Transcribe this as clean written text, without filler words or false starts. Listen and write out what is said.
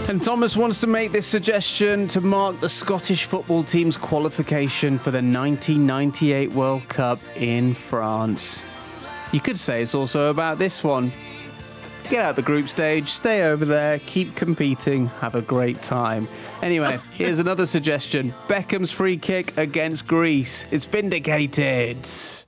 And Thomas wants to make this suggestion to mark the Scottish football team's qualification for the 1998 World Cup in France. You could say it's also about this one. Get out the group stage, stay over there, keep competing, have a great time. Anyway, here's another suggestion. Beckham's free kick against Greece. It's vindicated.